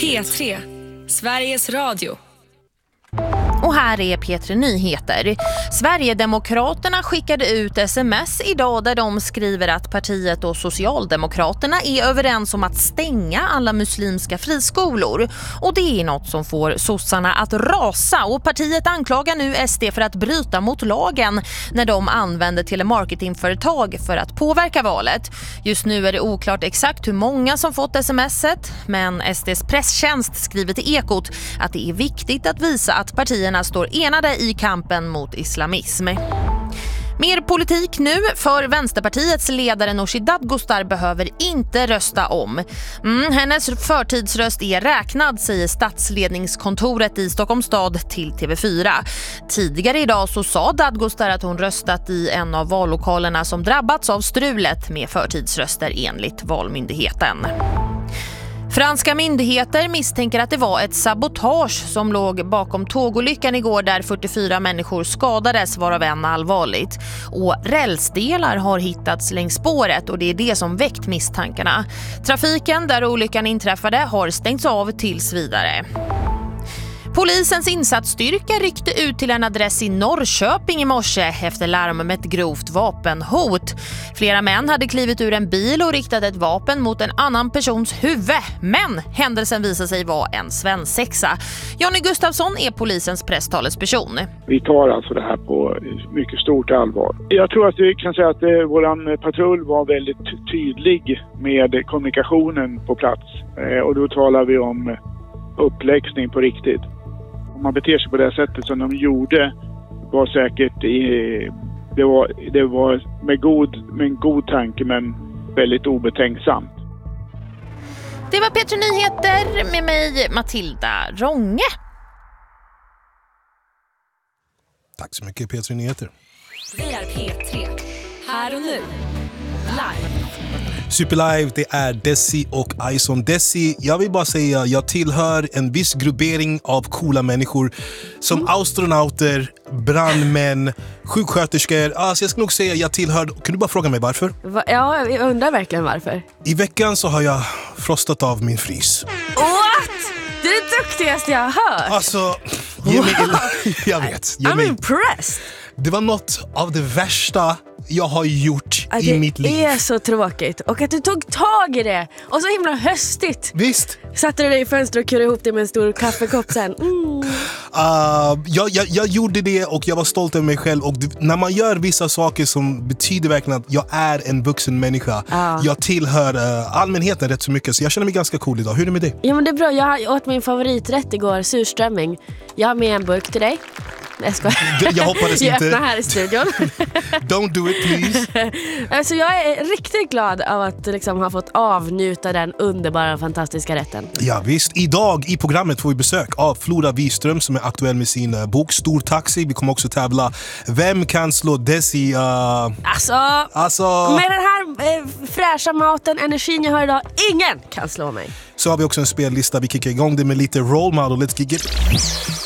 P3, Sveriges Radio. Och här är P3 Nyheter. Sverigedemokraterna skickade ut sms idag där de skriver att partiet och Socialdemokraterna är överens om att stänga alla muslimska friskolor. Och det är något som får sossarna att rasa, och partiet anklagar nu SD för att bryta mot lagen när de använder telemarketingföretag för att påverka valet. Just nu är det oklart exakt hur många som fått smset, men SDs presstjänst skriver till Ekot att det är viktigt att visa att partierna står enade i kampen mot islamism. Mer politik nu, för Vänsterpartiets ledare Nooshi Dadgostar behöver inte rösta om. Hennes förtidsröst är räknad, säger statsledningskontoret i Stockholms stad till TV4. Tidigare idag så sa Dadgostar att hon röstat i en av vallokalerna som drabbats av strulet med förtidsröster enligt Valmyndigheten. Franska myndigheter misstänker att det var ett sabotage som låg bakom tågolyckan igår där 44 människor skadades, varav en allvarligt. Och rälsdelar har hittats längs spåret, och det är det som väckt misstankarna. Trafiken där olyckan inträffade har stängts av tills vidare. Polisens insatsstyrka ryckte ut till en adress i Norrköping i morse efter larm om ett grovt vapenhot. Flera män hade klivit ur en bil och riktat ett vapen mot en annan persons huvud. Men händelsen visade sig vara en svensexa. Johnny Gustafsson är polisens presstalesperson. Vi tar alltså det här på mycket stort allvar. Jag tror att vi kan säga att våran patrull var väldigt tydlig med kommunikationen på plats. Och då talar vi om uppläxning på riktigt. Om man beter sig på det sättet som de gjorde var säkert det var med en god tanke, men väldigt obetänksamt. Det var P3 Nyheter med mig, Matilda Ronge. Tack så mycket, P3 Nyheter. Det är P3, här och nu, live. Superlive, det är Desi och Ison. Desi, jag vill bara säga, jag tillhör en viss gruppering av coola människor som astronauter, brandmän, sjuksköterskor. Alltså jag ska nog säga, jag tillhör. Kan du bara fråga mig varför? Ja, jag undrar verkligen varför. I veckan så har jag frostat av min frys. What? Det är det duktigaste jag har hört. Alltså, jag vet. I'm impressed. Det var något av det värsta jag har gjort i mitt liv. Det är så tråkigt. Och att du tog tag i det. Och så himla höstigt. Visst. Satte du dig i fönstret och kurade ihop det med en stor kaffekopp sen. Jag gjorde det och jag var stolt över mig själv. Och när man gör vissa saker som betyder verkligen att jag är en vuxen människa. Jag tillhör allmänheten rätt så mycket. Så jag känner mig ganska cool idag. Hur är det med dig? Ja, men det är bra. Jag åt min favoriträtt igår, surströmming. Jag har med en burk till dig. Jag hoppades inte. Jag öppnar här i studion. Don't do it, please. Alltså jag är riktigt glad av att liksom ha fått avnjuta den underbara, fantastiska rätten. Ja visst, idag i programmet får vi besök av Flora Wiström som är aktuell med sin bok Stor Taxi. Vi kommer också tävla Vem kan slå Desi? Alltså, med den här fräscha maten, energin jag har idag, ingen kan slå mig. Så har vi också en spellista. Vi kickar igång det med lite Role Model. Let's kick it.